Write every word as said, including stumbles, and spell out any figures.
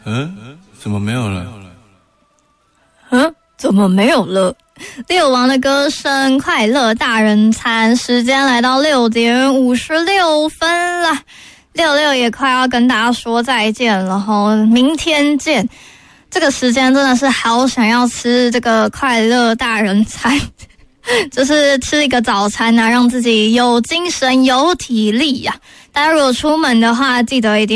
嗯，怎么没有了？ 嗯，怎么没有了？六王的歌声，快乐大人餐，时间来到六点五十六分了，六六也快要跟大家说再见了吼，明天见。这个时间真的是好想要吃这个快乐大人餐，就是吃一个早餐啊，让自己有精神有体力呀、啊。大家如果出门的话，记得一定